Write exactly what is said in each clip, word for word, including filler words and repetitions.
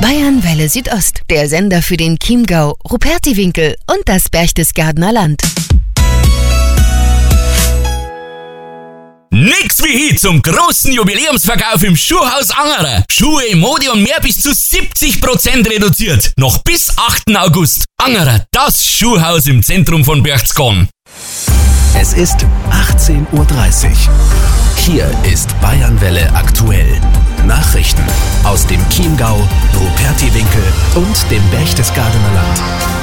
Bayern Welle Südost, der Sender für den Chiemgau, Rupertiwinkel und das Berchtesgadener Land. Nix wie hier zum großen Jubiläumsverkauf im Schuhhaus Angerer. Schuhe, Mode und mehr bis zu siebzig Prozent reduziert. Noch bis achten August. Angerer, das Schuhhaus im Zentrum von Berchtesgaden. Es ist achtzehn Uhr dreißig. Hier ist Bayernwelle aktuell. Nachrichten aus dem Chiemgau, Rupertiwinkel und dem Berchtesgadener Land.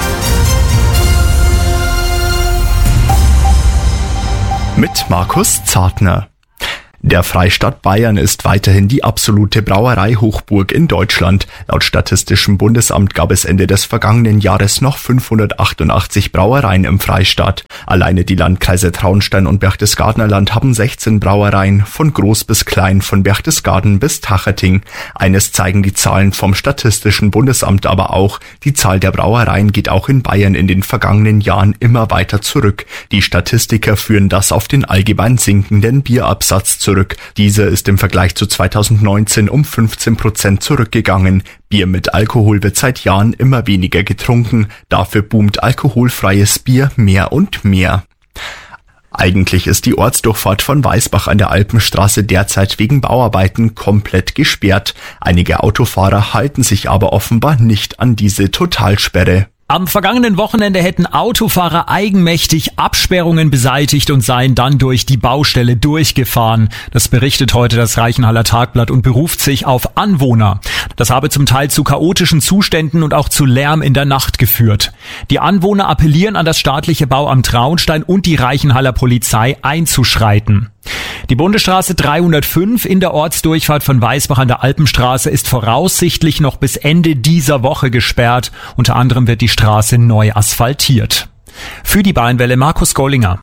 Mit Markus Zartner. Der Freistaat Bayern ist weiterhin die absolute Brauerei-Hochburg in Deutschland. Laut Statistischem Bundesamt gab es Ende des vergangenen Jahres noch fünfhundertachtundachtzig Brauereien im Freistaat. Alleine die Landkreise Traunstein und Berchtesgadener Land haben sechzehn Brauereien, von groß bis klein, von Berchtesgaden bis Tacherting. Eines zeigen die Zahlen vom Statistischen Bundesamt aber auch: Die Zahl der Brauereien geht auch in Bayern in den vergangenen Jahren immer weiter zurück. Die Statistiker führen das auf den allgemein sinkenden Bierabsatz zurück. Zurück. Dieser ist im Vergleich zu zweitausendneunzehn um fünfzehn Prozent zurückgegangen. Bier mit Alkohol wird seit Jahren immer weniger getrunken. Dafür boomt alkoholfreies Bier mehr und mehr. Eigentlich ist die Ortsdurchfahrt von Weißbach an der Alpenstraße derzeit wegen Bauarbeiten komplett gesperrt. Einige Autofahrer halten sich aber offenbar nicht an diese Totalsperre. Am vergangenen Wochenende hätten Autofahrer eigenmächtig Absperrungen beseitigt und seien dann durch die Baustelle durchgefahren. Das berichtet heute das Reichenhaller Tagblatt und beruft sich auf Anwohner. Das habe zum Teil zu chaotischen Zuständen und auch zu Lärm in der Nacht geführt. Die Anwohner appellieren an das staatliche Bauamt Traunstein und die Reichenhaller Polizei einzuschreiten. Die Bundesstraße dreihundertfünf in der Ortsdurchfahrt von Weißbach an der Alpenstraße ist voraussichtlich noch bis Ende dieser Woche gesperrt. Unter anderem wird die Straße neu asphaltiert. Für die Bayernwelle Markus Gollinger.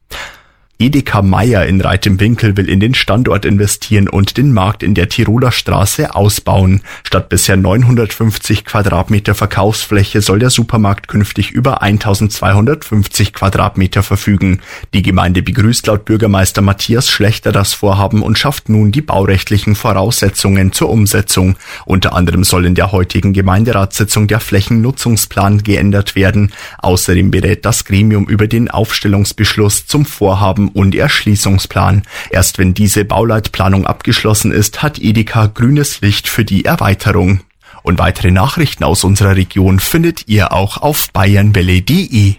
Edeka Meier in Reit im Winkel will in den Standort investieren und den Markt in der Tiroler Straße ausbauen. Statt bisher neunhundertfünfzig Quadratmeter Verkaufsfläche soll der Supermarkt künftig über eintausendzweihundertfünfzig Quadratmeter verfügen. Die Gemeinde begrüßt laut Bürgermeister Matthias Schlechter das Vorhaben und schafft nun die baurechtlichen Voraussetzungen zur Umsetzung. Unter anderem soll in der heutigen Gemeinderatssitzung der Flächennutzungsplan geändert werden. Außerdem berät das Gremium über den Aufstellungsbeschluss zum Vorhaben und Erschließungsplan. Erst wenn diese Bauleitplanung abgeschlossen ist, hat Edeka grünes Licht für die Erweiterung. Und weitere Nachrichten aus unserer Region findet ihr auch auf bayernwelle punkt de.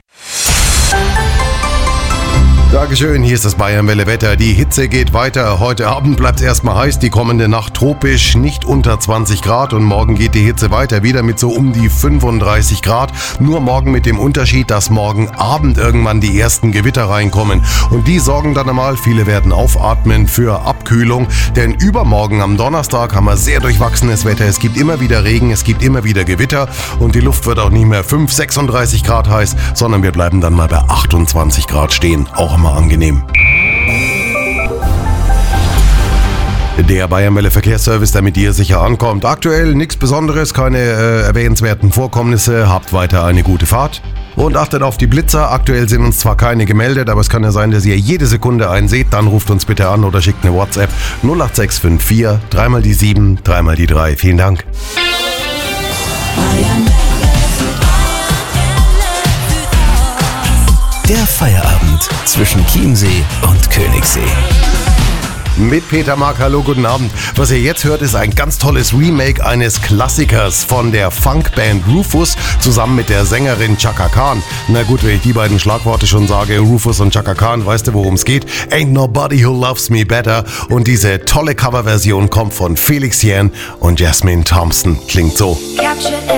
Dankeschön, hier ist das Bayernwelle Wetter. Die Hitze geht weiter. Heute Abend bleibt es erstmal heiß, die kommende Nacht tropisch, nicht unter zwanzig Grad und morgen geht die Hitze weiter, wieder mit so um die fünfunddreißig Grad. Nur morgen mit dem Unterschied, dass morgen Abend irgendwann die ersten Gewitter reinkommen. Und die sorgen dann einmal, viele werden aufatmen, für Abkühlung. Denn übermorgen am Donnerstag haben wir sehr durchwachsenes Wetter. Es gibt immer wieder Regen, es gibt immer wieder Gewitter und die Luft wird auch nicht mehr fünf, sechsunddreißig Grad heiß, sondern wir bleiben dann mal bei achtundzwanzig Grad stehen. Auch mal angenehm. Der Bayernwelle Verkehrsservice, der mit dir sicher ankommt. Aktuell nichts Besonderes, keine äh, erwähnenswerten Vorkommnisse. Habt weiter eine gute Fahrt. Und achtet auf die Blitzer. Aktuell sind uns zwar keine gemeldet, aber es kann ja sein, dass ihr jede Sekunde einen seht. Dann ruft uns bitte an oder schickt eine WhatsApp null acht sechs fünf vier, dreimal die sieben, dreimal die drei. Vielen Dank. Der Feierabend zwischen Chiemsee und Königssee. Mit Peter Mark, hallo, guten Abend. Was ihr jetzt hört, ist ein ganz tolles Remake eines Klassikers von der Funkband Rufus zusammen mit der Sängerin Chaka Khan. Na gut, wenn ich die beiden Schlagworte schon sage, Rufus und Chaka Khan, weißt du, worum es geht? Ain't nobody who loves me better. Und diese tolle Coverversion kommt von Felix Jähn und Jasmine Thompson. Klingt so. Capture